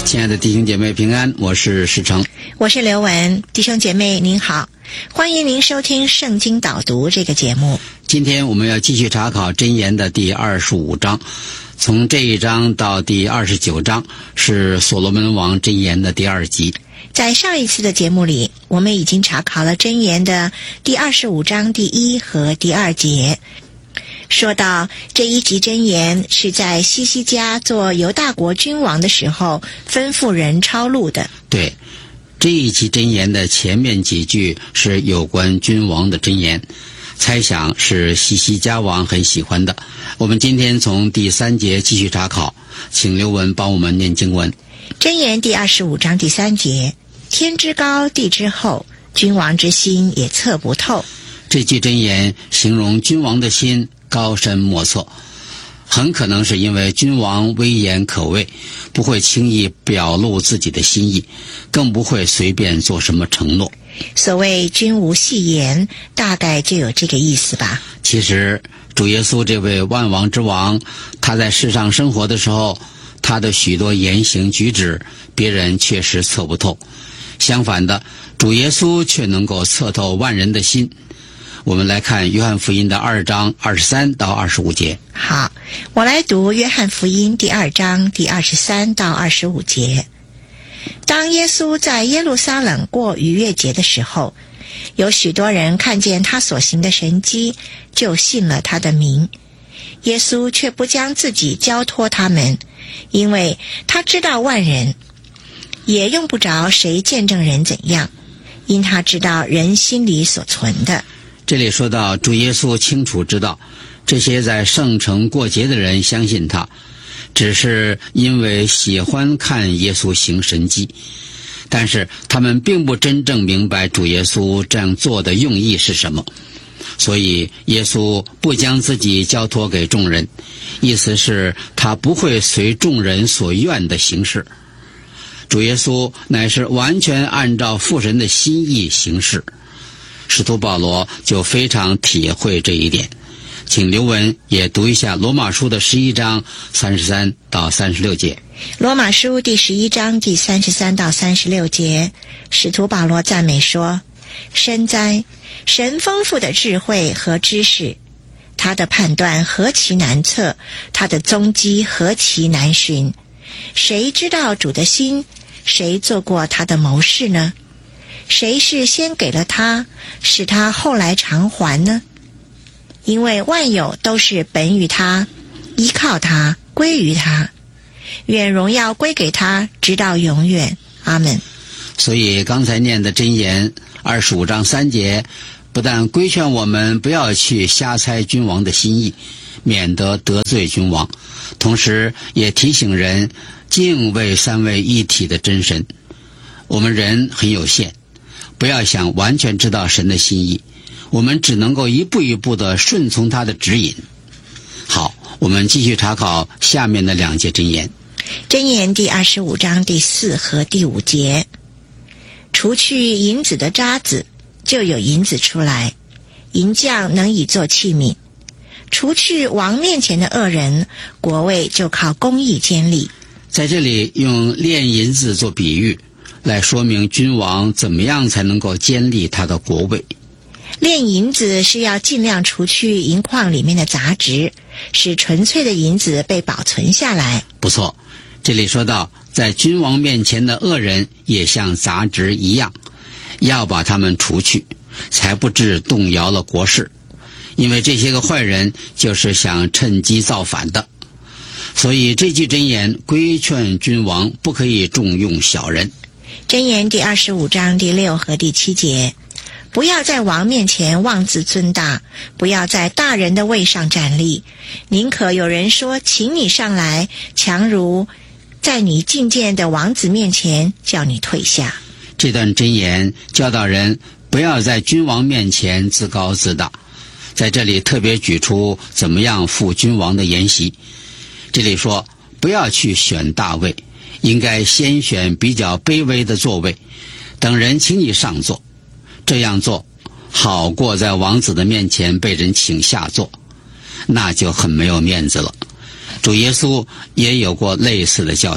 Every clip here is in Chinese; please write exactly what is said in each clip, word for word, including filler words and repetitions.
亲爱的弟兄姐妹平安，我是世成， 我是刘文。弟兄姐妹您好，欢迎您收听圣经导读这个节目。 今天我们要继续查考箴言的第二十五章，从这一章到第二十九章是所罗门王箴言的第二集。 在上一次的节目里，我们已经查考了箴言的第二十五章第一和第二节，说到这一集箴言是在西西家做犹大国君王的时候吩咐人抄录的。 对，这一集箴言的前面几句是有关君王的箴言，猜想是西西家王很喜欢的。我们今天从第三节继续查考，请刘文帮我们念经文。 箴言第二十五章第三节，天之高地之厚，君王之心也测不透。 这句箴言形容君王的心高深莫测，很可能是因为君王威严可畏，不会轻易表露自己的心意，更不会随便做什么承诺。 所谓君无戏言，大概就有这个意思吧。 其实主耶稣这位万王之王，他在世上生活的时候，他的许多言行举止别人确实测不透，相反的，主耶稣却能够测透万人的心。我们来看约翰福音的二章二十三到二十五节。 好，我来读约翰福音第二章第二十三到二十五节。当耶稣在耶路撒冷过逾越节的时候，有许多人看见他所行的神迹，就信了他的名。耶稣却不将自己交托他们，因为他知道万人，也用不着谁见证人怎样，因他知道人心里所存的。 这里说到主耶稣清楚知道，这些在圣城过节的人相信他，只是因为喜欢看耶稣行神迹，但是他们并不真正明白主耶稣这样做的用意是什么。所以耶稣不将自己交托给众人，意思是他不会随众人所愿的行事。主耶稣乃是完全按照父神的心意行事。使徒保罗就非常体会这一点，请刘文也读一下罗马书的十一章三十三到三十六节。 罗马书第十一章第三十三到三十六节，使徒保罗赞美说：深哉，神丰富的智慧和知识，他的判断何其难测，他的踪迹何其难寻。谁知道主的心？谁做过他的谋士呢？谁是先给了他，使他后来偿还呢？因为万有都是本于他，依靠他，归于他。愿荣耀归给他，直到永远。阿们。 所以刚才念的箴言二十五章三节，不但规劝我们不要去瞎猜君王的心意，免得得罪君王，同时也提醒人敬畏三位一体的真神。我们人很有限，不要想完全知道神的心意，我们只能够一步一步地顺从他的指引。好，我们继续查考下面的两节箴言。 箴言第二十五章第四和第五节，除去银子的渣子，就有银子出来，银匠能以做器皿。除去王面前的恶人，国位就靠公义坚立。 在这里用炼银子做比喻，来说明君王怎么样才能够坚立他的国位。 炼银子是要尽量除去银矿里面的杂质，使纯粹的银子被保存下来。 不错，这里说到在君王面前的恶人也像杂质一样，要把他们除去，才不致动摇了国事，因为这些个坏人就是想趁机造反的。所以这句箴言规劝君王不可以重用小人。 箴言第二十五章第六和第七节，不要在王面前妄自尊大，不要在大人的位上站立，宁可有人说请你上来，强如在你觐见的王子面前叫你退下。 这段箴言教导人不要在君王面前自高自大，在这里特别举出怎么样负君王的筵席。这里说不要去选大位，应该先选比较卑微的座位，等人请你上座，这样做好过在王子的面前被人请下座，那就很没有面子了。主耶稣也有过类似的教训，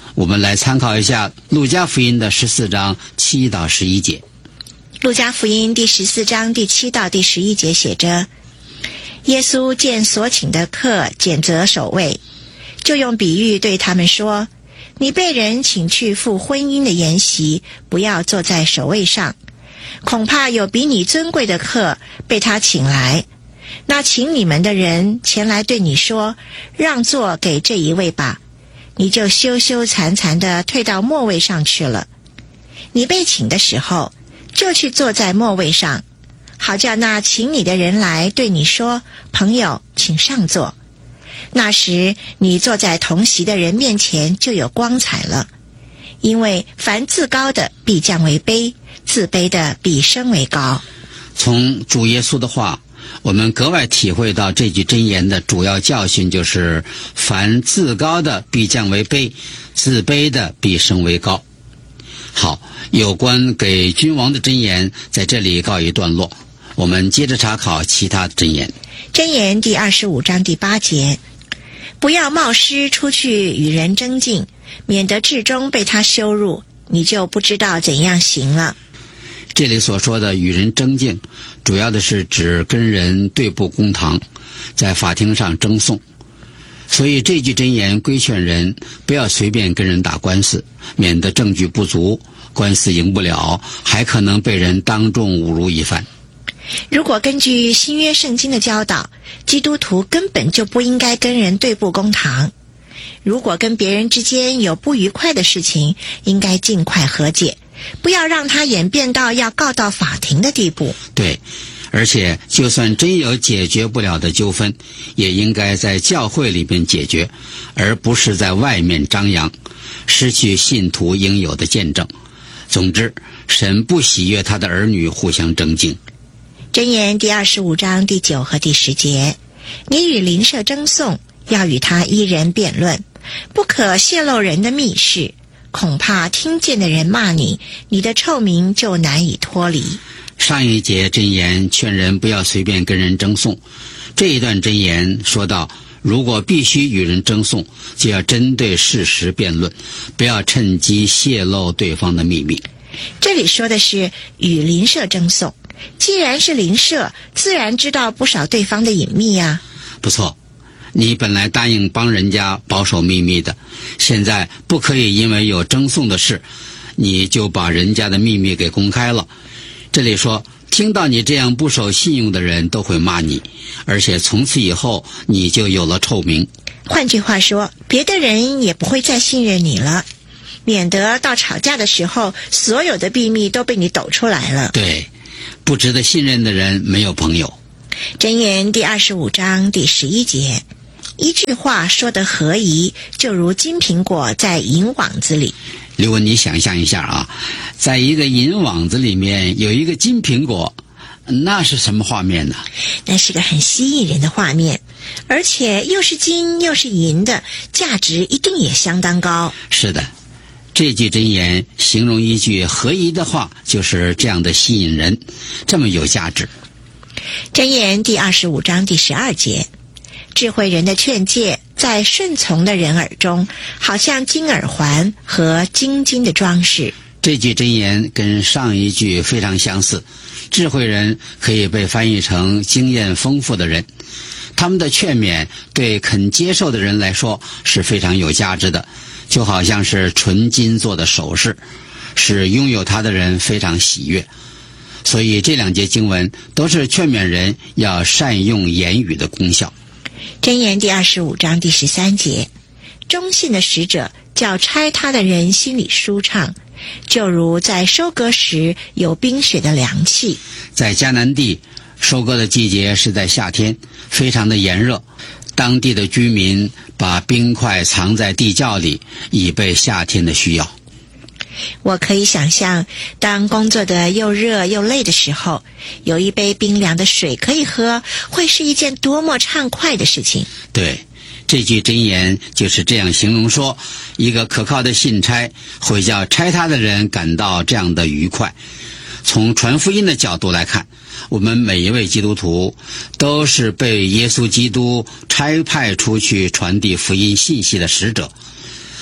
我们来参考一下路加福音的十四章七到十一节。 路加福音第十四章第七到第十一节写着：耶稣见所请的客拣择首位，就用比喻对他们说：你被人请去赴婚姻的筵席，不要坐在首位上，恐怕有比你尊贵的客被他请来。那请你们的人前来对你说：让座给这一位吧，你就羞羞惭惭地退到末位上去了。你被请的时候，就去坐在末位上，好叫那请你的人来对你说：朋友，请上座。那时你坐在同席的人面前就有光彩了，因为凡自高的必降为卑，自卑的必升为高。 从主耶稣的话，我们格外体会到这句箴言的主要教训，就是凡自高的必降为卑，自卑的必升为高。好，有关给君王的箴言在这里告一段落，我们接着查考其他的箴言。 箴言第二十五章第八节：不要冒失出去与人争竞，免得至终被他羞辱，你就不知道怎样行了。 这里所说的与人争竞，主要的是指跟人对簿公堂，在法庭上争讼。所以这句箴言规劝人不要随便跟人打官司，免得证据不足，官司赢不了，还可能被人当众侮辱一番。 如果根据新约圣经的教导，基督徒根本就不应该跟人对簿公堂。如果跟别人之间有不愉快的事情，应该尽快和解，不要让它演变到要告到法庭的地步。 对，而且就算真有解决不了的纠纷，也应该在教会里边解决，而不是在外面张扬，失去信徒应有的见证。总之，神不喜悦他的儿女互相争竞。 箴言第二十五章第九和第十节：你与邻舍争讼，要与他一人辩论，不可泄露人的密事，恐怕听见的人骂你，你的臭名就难以脱离。 上一节箴言劝人不要随便跟人争讼，这一段箴言说到，如果必须与人争讼，就要针对事实辩论，不要趁机泄露对方的秘密。 这里说的是与邻舍争讼，既然是邻舍，自然知道不少对方的隐秘啊。 不错，你本来答应帮人家保守秘密的，现在不可以因为有争讼的事，你就把人家的秘密给公开了。这里说，听到你这样不守信用的人都会骂你，而且从此以后你就有了臭名。 换句话说，别的人也不会再信任你了，免得到吵架的时候，所有的秘密都被你抖出来了。 对，不值得信任的人没有朋友。 箴言第二十五章第十一节：一句话说得合宜，就如金苹果在银网子里。 刘文，你想象一下啊，在一个银网子里面有一个金苹果，那是什么画面呢？ 那是个很吸引人的画面，而且又是金又是银的，价值一定也相当高。 是的，这句箴言形容一句合宜的话，就是这样的吸引人，这么有价值。 箴言第二十五章第十二节：智慧人的劝诫在顺从的人耳中，好像金耳环和金金的装饰。 这句箴言跟上一句非常相似，智慧人可以被翻译成经验丰富的人，他们的劝勉对肯接受的人来说是非常有价值的，就好像是纯金做的首饰，使拥有它的人非常喜悦。所以这两节经文都是劝勉人要善用言语的功效。 箴言第二十五章第十三节：忠信的使者叫差他的人心里舒畅，就如在收割时有冰雪的凉气。 在迦南地，收割的季节是在夏天，非常的炎热，当地的居民把冰块藏在地窖里，以备夏天的需要。 我可以想象，当工作的又热又累的时候，有一杯冰凉的水可以喝，会是一件多么畅快的事情。 对，这句箴言就是这样形容说，一个可靠的信差会叫差他的人感到这样的愉快。从传福音的角度来看，我们每一位基督徒都是被耶稣基督差派出去传递福音信息的使者。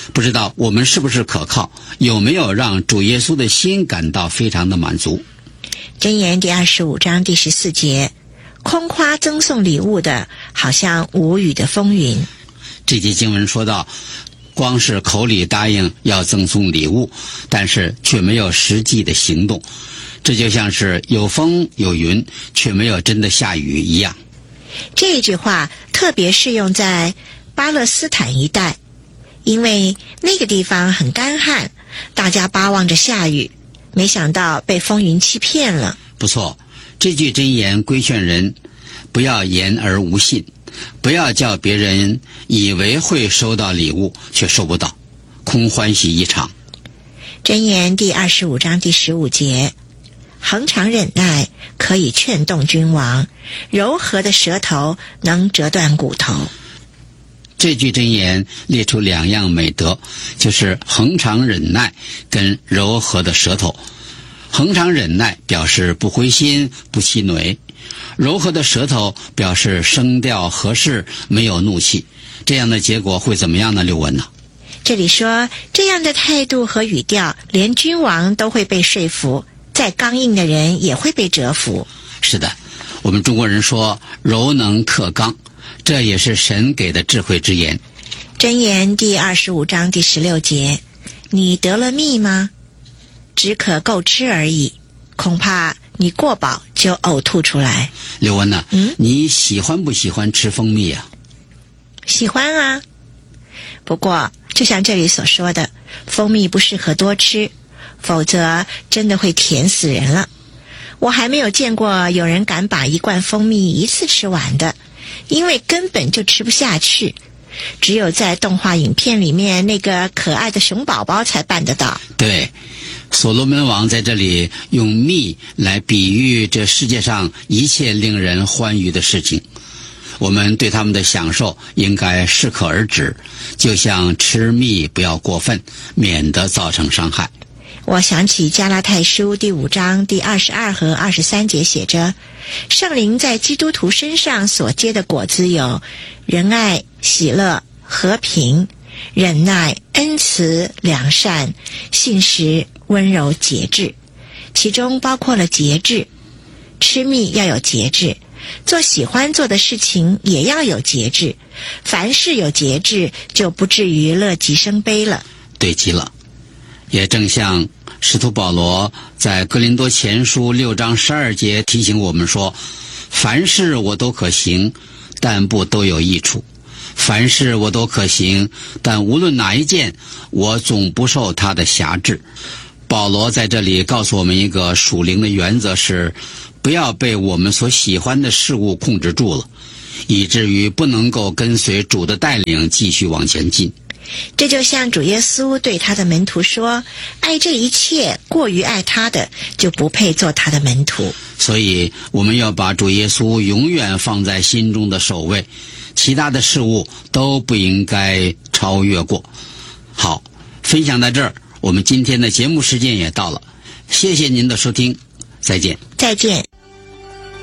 不知道我们是不是可靠，有没有让主耶稣的心感到非常的满足。 箴言第二十五章第十四节，空夸赠送礼物的，好像无雨的风云。 这节经文说到，光是口里答应要赠送礼物，但是却没有实际的行动，这就像是有风有云，却没有真的下雨一样。 这句话特别适用在巴勒斯坦一带，因为那个地方很干旱，大家巴望着下雨，没想到被风云欺骗了。 不错，这句箴言规劝人不要言而无信，不要叫别人以为会收到礼物却收不到，空欢喜一场。 箴言第二十五章第十五节，恒常忍耐可以劝动君王，柔和的舌头能折断骨头。 这句箴言列出两样美德，就是恒常忍耐跟柔和的舌头。恒常忍耐表示不灰心不气馁，柔和的舌头表示声调合适，没有怒气。这样的结果会怎么样呢？刘文呢？ 这里说，这样的态度和语调，连君王都会被说服，再刚硬的人也会被折服。 是的，我们中国人说柔能克刚，这也是神给的智慧之言。 箴言第二十五章第十六节，你得了蜜吗？只可够吃而已，恐怕你过饱就呕吐出来。 刘文呢？ 嗯， 你喜欢不喜欢吃蜂蜜啊？ 喜欢啊，不过就像这里所说的，蜂蜜不适合多吃，否则真的会甜死人了。我还没有见过有人敢把一罐蜂蜜一次吃完的，因为根本就吃不下去。只有在动画影片里面那个可爱的熊宝宝才办得到。 对，所罗门王在这里用蜜来比喻这世界上一切令人欢愉的事情，我们对他们的享受应该适可而止，就像吃蜜不要过分，免得造成伤害。 我想起加拉太书第五章第二十二和二十三节写着，圣灵在基督徒身上所结的果子有仁爱、喜乐、和平、忍耐、恩慈、良善、信实、温柔、节制，其中包括了节制。吃蜜要有节制，做喜欢做的事情也要有节制，凡事有节制，就不至于乐极生悲了。 对极了，也正像使徒保罗在哥林多前书六章十二节提醒我们说，凡事我都可行，但不都有益处。凡事我都可行，但无论哪一件，我总不受他的辖制。保罗在这里告诉我们一个属灵的原则是，不要被我们所喜欢的事物控制住了，以至于不能够跟随主的带领继续往前进。 这就像主耶稣对他的门徒说，爱这一切过于爱他的，就不配做他的门徒。 所以我们要把主耶稣永远放在心中的首位，其他的事物都不应该超越过。好，分享到这儿，我们今天的节目时间也到了，谢谢您的收听，再见。 再见。